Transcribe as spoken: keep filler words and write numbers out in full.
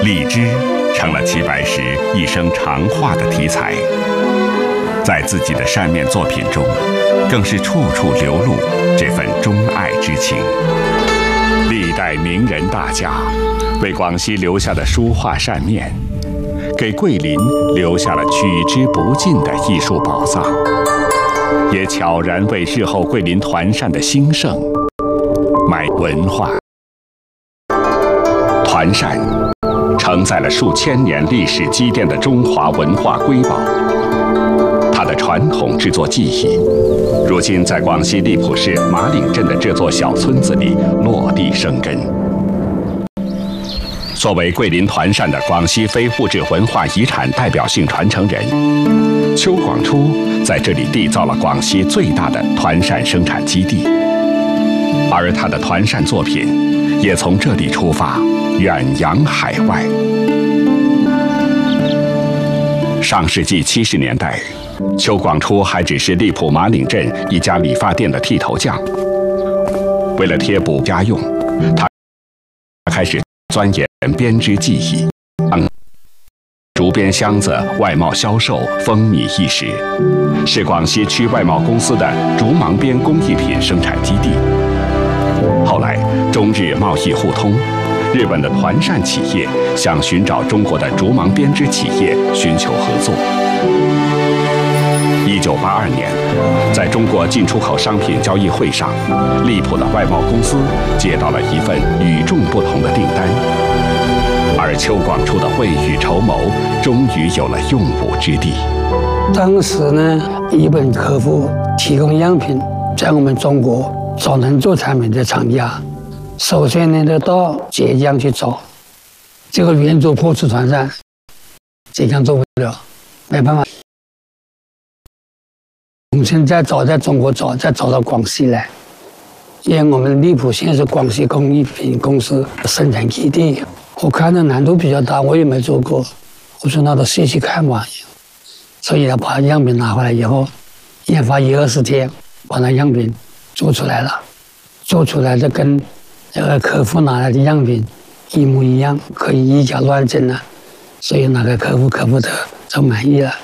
荔枝成了齐白石一生常画的题材，在自己的扇面作品中，更是处处流露这份钟爱之情。历代名人大家为广西留下的书画扇面，给桂林留下了取之不尽的艺术宝藏，也悄然为日后桂林团扇的兴盛埋文化。团扇承载了数千年历史积淀的中华文化瑰宝，它的传统制作技艺，如今在广西荔浦市马岭镇的这座小村子里落地生根。作为桂林团扇的广西非物质文化遗产代表性传承人，邱广初在这里缔造了广西最大的团扇生产基地，而他的团扇作品也从这里出发，远扬海外。上世纪七十年代，邱广初还只是荔浦马岭镇一家理发店的剃头匠。为了贴补家用，他开始钻研编织技艺，竹编箱子外贸销售风靡一时，是广西区外贸公司的竹芒编工艺品生产基地。后来，中日贸易互通，日本的团扇企业想寻找中国的竹芒编织企业寻求合作。一九八二年，在中国进出口商品交易会上，荔浦的外贸公司接到了一份与众不同的订单，而邱广初的未雨绸缪终于有了用武之地。 当时呢，日本客户提供样品，在我们中国找能做产品的厂家，首先呢，就到浙江去找这个圆柱破瓷团扇，浙江做不了，没办法。重新再找，在中国找，再找到广西来，因为我们荔浦县是广西工艺品公司生产基地，我看的难度比较大，我也没做过，我说那都试试看吧。所以呢，把样品拿回来以后，研发一二十天，把那样品做出来了，做出来的跟那个客户拿来的样品一模一样，可以以假乱真了，所以那个客户客户的就满意了。